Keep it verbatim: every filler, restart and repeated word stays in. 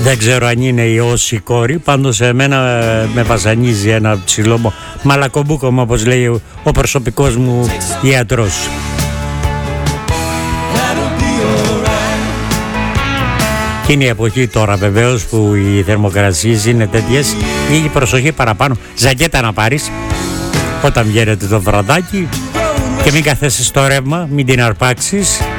Δεν ξέρω αν είναι ιός ή κόρη, πάντως εμένα με βασανίζει ένα ψηλό μαλακομπούκομα, όπως λέει ο, ο προσωπικός μου ιατρός. Και είναι η εποχή τώρα βεβαίως που οι θερμοκρασίες είναι τέτοιες, λίγη προσοχή παραπάνω, ζακέτα να πάρεις όταν βγαίνετε το βραδάκι και μην καθέσεις στο ρεύμα, μην την αρπάξεις.